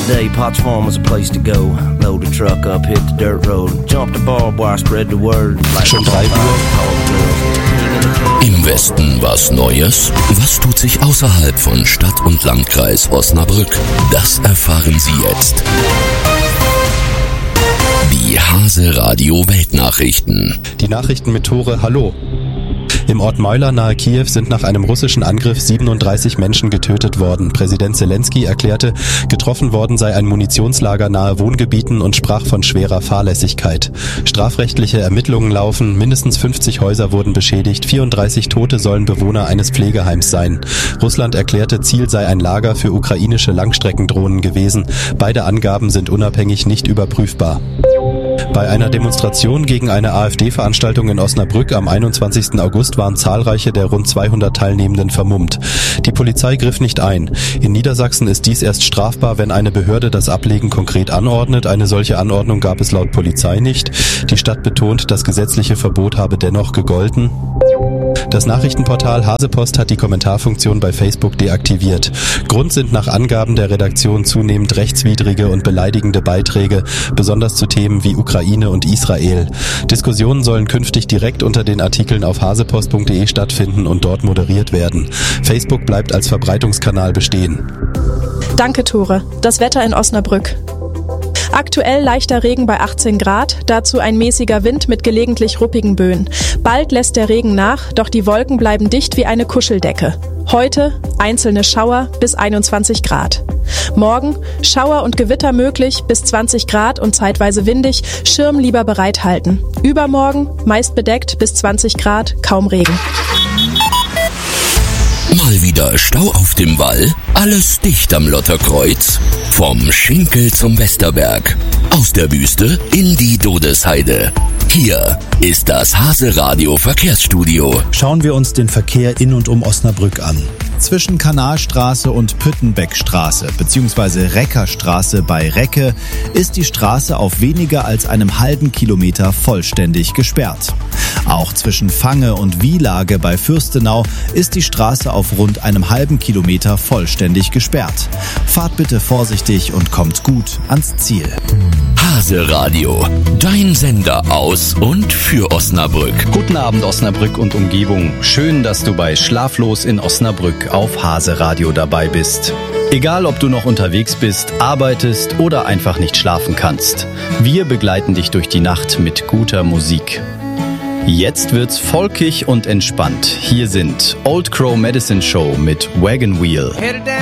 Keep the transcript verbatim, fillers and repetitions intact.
day, Potts Farm was a place to go. Load the truck up, hit the dirt road. Jump the barbed wire, spread the word. Schon drei Uhr. Im Westen was Neues? Was tut sich außerhalb von Stadt und Landkreis Osnabrück? Das erfahren Sie jetzt. Die Hase Radio Weltnachrichten. Die Nachrichten mit Tore, hallo. Im Ort Meuler nahe Kiew sind nach einem russischen Angriff siebenunddreißig Menschen getötet worden. Präsident Zelensky erklärte, getroffen worden sei ein Munitionslager nahe Wohngebieten und sprach von schwerer Fahrlässigkeit. Strafrechtliche Ermittlungen laufen, mindestens fünfzig Häuser wurden beschädigt, vierunddreißig Tote sollen Bewohner eines Pflegeheims sein. Russland erklärte, Ziel sei ein Lager für ukrainische Langstreckendrohnen gewesen. Beide Angaben sind unabhängig nicht überprüfbar. Bei einer Demonstration gegen eine AfD-Veranstaltung in Osnabrück am einundzwanzigsten August waren zahlreiche der rund zweihundert Teilnehmenden vermummt. Die Polizei griff nicht ein. In Niedersachsen ist dies erst strafbar, wenn eine Behörde das Ablegen konkret anordnet. Eine solche Anordnung gab es laut Polizei nicht. Die Stadt betont, das gesetzliche Verbot habe dennoch gegolten. Das Nachrichtenportal Hasepost hat die Kommentarfunktion bei Facebook deaktiviert. Grund sind nach Angaben der Redaktion zunehmend rechtswidrige und beleidigende Beiträge, besonders zu Themen wie Ukraine und Israel. Diskussionen sollen künftig direkt unter den Artikeln auf hasepost punkt de stattfinden und dort moderiert werden. Facebook bleibt als Verbreitungskanal bestehen. Danke, Tore. Das Wetter in Osnabrück. Aktuell leichter Regen bei achtzehn Grad, dazu ein mäßiger Wind mit gelegentlich ruppigen Böen. Bald lässt der Regen nach, doch die Wolken bleiben dicht wie eine Kuscheldecke. Heute einzelne Schauer bis einundzwanzig Grad. Morgen Schauer und Gewitter möglich bis zwanzig Grad und zeitweise windig, Schirm lieber bereithalten. Übermorgen meist bedeckt bis zwanzig Grad, kaum Regen. Mal wieder Stau auf dem Wall? Alles dicht am Lotterkreuz? Vom Schinkel zum Westerberg. Aus der Wüste in die Dodesheide. Hier ist das Hase Radio Verkehrsstudio. Schauen wir uns den Verkehr in und um Osnabrück an. Zwischen Kanalstraße und Püttenbeckstraße bzw. Reckerstraße bei Recke ist die Straße auf weniger als einem halben Kilometer vollständig gesperrt. Auch zwischen Fange und Wielage bei Fürstenau ist die Straße auf rund einem halben Kilometer vollständig gesperrt. Fahrt bitte vorsichtig und kommt gut ans Ziel. Hase Radio, dein Sender aus und für Osnabrück. Guten Abend Osnabrück und Umgebung. Schön, dass du bei Schlaflos in Osnabrück auf Hase Radio dabei bist. Egal, ob du noch unterwegs bist, arbeitest oder einfach nicht schlafen kannst. Wir begleiten dich durch die Nacht mit guter Musik. Jetzt wird's folkig und entspannt. Hier sind Old Crow Medicine Show mit Wagon Wheel.